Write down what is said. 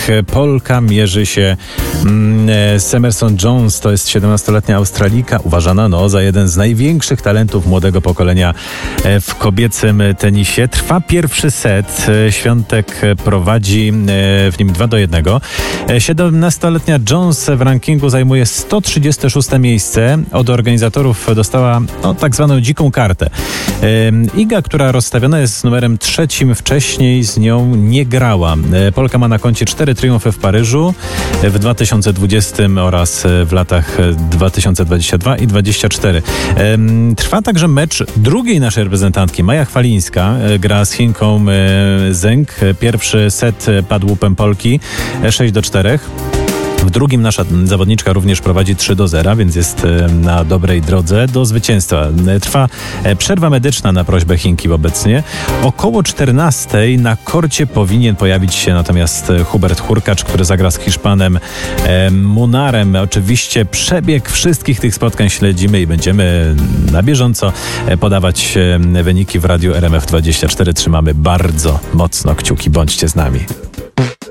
Polka mierzy się z Emerson Jones. To jest 17-letnia Australijka, uważana za jeden z największych talentów młodego pokolenia w kobiecym tenisie. Trwa pierwszy set. Świątek prowadzi w nim 2-1. 17-letnia Jones w rankingu zajmuje 136 miejsce. Od organizatorów dostała tak zwaną dziką kartę. Iga, która rozstawiona jest z numerem 3, wcześniej z nią nie grała. Polka ma na koncie 4 triumfy w Paryżu w 2020 oraz w latach 2022 i 2024. Trwa także mecz drugiej naszej reprezentantki, Maja Chwalińska. Gra z Chinką Zeng. Pierwszy set padł łupem Polki 6-4. W drugim nasza zawodniczka również prowadzi 3-0, więc jest na dobrej drodze do zwycięstwa. Trwa przerwa medyczna na prośbę Chinki obecnie. Około 14 na korcie powinien pojawić się natomiast Hubert Hurkacz, który zagra z Hiszpanem Munarem. Oczywiście przebieg wszystkich tych spotkań śledzimy i będziemy na bieżąco podawać wyniki w radiu RMF24. Trzymamy bardzo mocno kciuki. Bądźcie z nami.